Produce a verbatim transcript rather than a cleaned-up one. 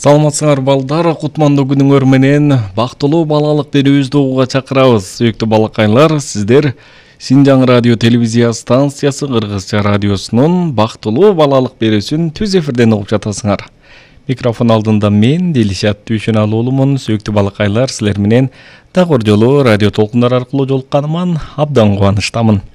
Саламатсыңар балдар, кутмандуу күнүңөр менен бактылуу балалык берүүбүздү угууга чакырабыз. Сүйүктүү балакайлар, сиздер Синжаң радио телевизия станциясы Кыргызча радиосунун бактылуу балалык берүүсүн түз эфирден угуп жатасыңар. Микрофон алдында мен Делишат Түйшөналы уулумун. Сүйүктүү балакайлар, силер менен дагы бир жолу радио толкундар аркылуу жолукканыма абдан кубанычтамын.